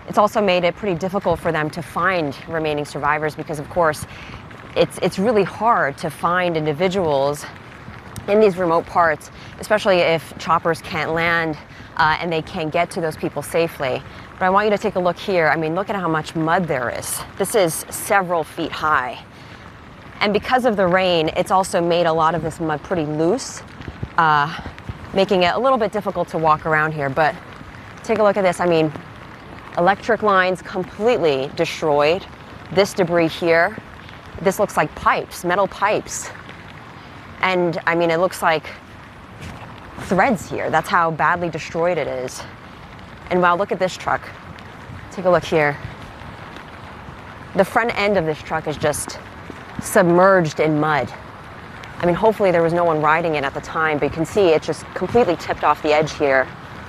It's also made it pretty difficult for them to find remaining survivors because, of course, it's really hard to find individuals in these remote parts, especially if choppers can't land and they can't get to those people safely. But I want you to take a look here. I mean, look at how much mud there is. This is several feet high. And because of the rain, it's also made a lot of this mud pretty loose, making it a little bit difficult to walk around here. But take a look at this. I mean, electric lines completely destroyed. This debris here, this looks like pipes, metal pipes. And I mean, it looks like threads here. That's how badly destroyed it is. And wow, look at this truck. Take a look here. The front end of this truck is just submerged in mud. I mean, hopefully there was no one riding it at the time, but you can see it's just completely tipped off the edge here.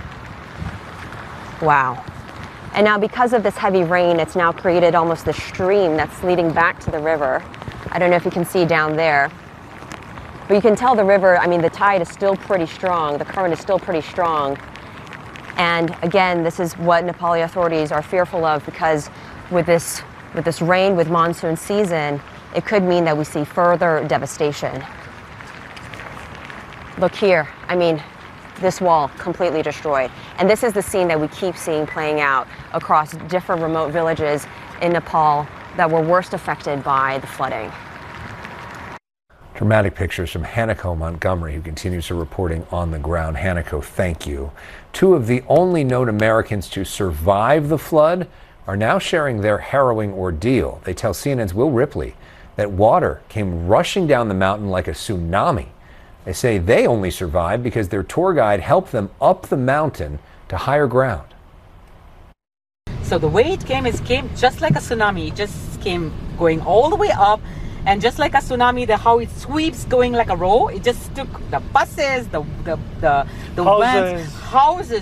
Wow. And now because of this heavy rain, it's now created almost this stream that's leading back to the river. I don't know if you can see down there, but you can tell the river, I mean, the tide is still pretty strong. The current is still pretty strong. And again, this is what Nepali authorities are fearful of because with this rain, with monsoon season, it could mean that we see further devastation. Look here, I mean, this wall completely destroyed. And this is the scene that we keep seeing playing out across different remote villages in Nepal that were worst affected by the flooding. Dramatic pictures from Hanako Montgomery, who continues her reporting on the ground. Hanako, thank you. Two of the only known Americans to survive the flood are now sharing their harrowing ordeal. They tell CNN's Will Ripley that water came rushing down the mountain like a tsunami. They say they only survived because their tour guide helped them up the mountain to higher ground. So the way it came just like a tsunami. It just came going all the way up. And just like a tsunami, how it sweeps going like a row, it just took the buses, the vans, houses,